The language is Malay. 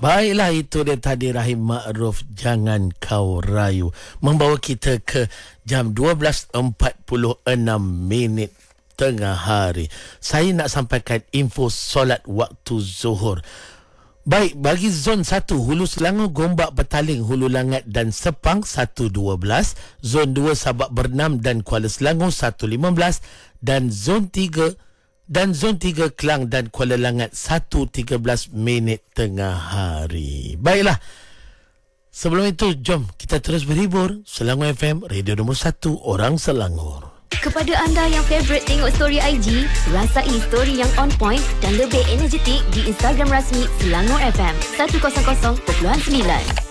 Baiklah, itu dia tadi Rahim Ma'ruf, Jangan Kau Rayu, membawa kita ke jam 12.46 tengah hari. Saya nak sampaikan info solat waktu Zuhur. Baik, bagi zon 1 Hulu Selangor, Gombak, Petaling, Hulu Langat dan Sepang 1.12, zon 2 Sabak, Bernam dan Kuala Selangor 1.15, dan zon 3 Kelang dan Kuala Langat 1.13 tengah hari. Baiklah, sebelum itu jom kita terus berhibur. Selangor FM, radio nombor 1 orang Selangor. Kepada anda yang favourite tengok story IG, rasai story yang on point dan lebih energetik di Instagram rasmi Selangor FM 100.9.